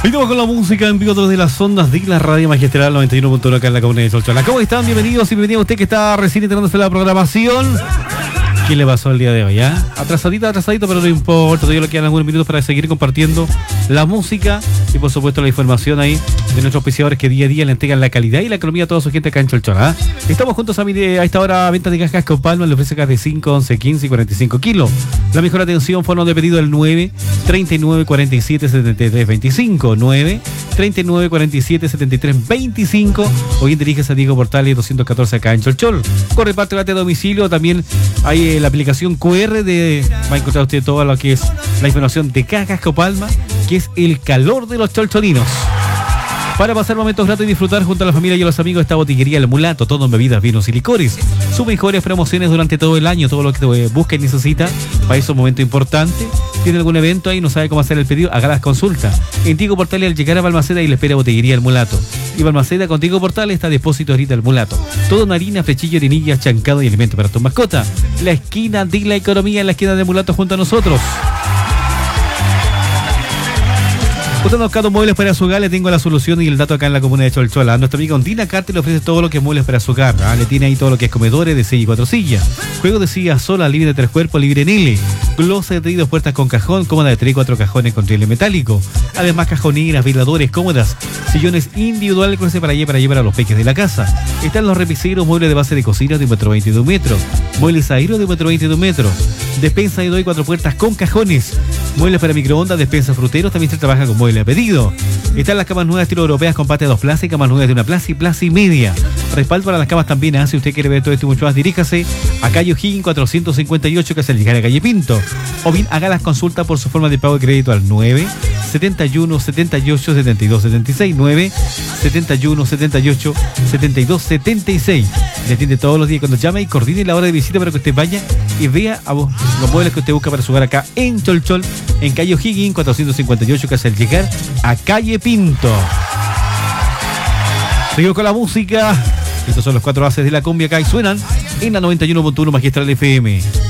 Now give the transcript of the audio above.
Estamos con la música en vivo de las ondas de la radio magistral 91.1 acá en la comuna de Cholchola. ¿Cómo están? Bienvenidos y bienvenida a usted que está recién enterándose de la programación. ¿Qué le pasó el día de hoy? Atrasadito, pero no importa. Todavía le quedan algunos minutos para seguir compartiendo la música y por supuesto la información ahí de nuestros auspiciadores que día a día le entregan la calidad y la economía a toda su gente acá en Cholchola. Estamos juntos a esta hora, venta de cajas con Palma, le ofrece cajas de 5, 11, 15 y 45 kilos. La mejor atención, fono de pedido el 9 39 47 73 25 9 39 47 73 25 o bien diríjese a Diego Portales 214 acá en Cholchol. Corre parte de domicilio, también hay la aplicación QR va a encontrar usted todo lo que es la información de Cajas Copalma, que es el calor de los cholcholinos. Para pasar momentos gratos y disfrutar junto a la familia y a los amigos de esta botillería El Mulato, todo en bebidas, vinos y licores. Sus mejores promociones durante todo el año, todo lo que busca y necesita para esos momentos importantes. ¿Tiene algún evento ahí? ¿No sabe cómo hacer el pedido? Haga las consultas. En Diego Portales al llegar a Balmaceda y le espera botillería El Mulato. Y Balmaceda con Diego Portales está depósito ahorita El Mulato. Todo en harina, flechillo, harinilla, chancado y alimento para tu mascota. La esquina de la economía en la esquina de Mulato junto a nosotros. Usted nos buscando muebles para su hogar, le tengo la solución y el dato acá en la comuna de Cholchola. Nuestra amiga Ondina Carter le ofrece todo lo que es muebles para su hogar. Le tiene ahí todo lo que es comedores de 6 y 4 sillas, juego de sillas sola, libre de 3 cuerpos, libre en L, closet de 2 puertas con cajón, cómoda de 3 y 4 cajones con riel metálico. Además, cajoneras, vibradores, cómodas, sillones individuales para llevar a los peques de la casa. Están los repiseros, muebles de base de cocina de 1,20 m de 1 metro, muebles aéreos de 1,20 m de 1 metro, despensa de 2 y 4 puertas con cajones, muebles para microondas, despensa fruteros, también se trabaja con muebles a pedido. Están las camas nuevas estilo europeas con pata de 2 plazas y camas nuevas de 1 plaza y plaza y media. Respaldo para las camas también. Si usted quiere ver todo esto y mucho más, diríjase a calle O'Higgins 458, que es al llegar a calle Pinto. O bien haga las consultas por su forma de pago de crédito al 9 71 78 72 76 9 71 78 72 76. Le atiende todos los días cuando llame y coordine la hora de visita para que usted vaya y vea a vos los muebles que usted busca para su hogar acá en Cholchol, en calle O'Higgins 458, que es al llegar a calle Pinto. Sigo con la música. Estos son los 4 haces de la cumbia acá y suenan en la 91.1 Magistral FM.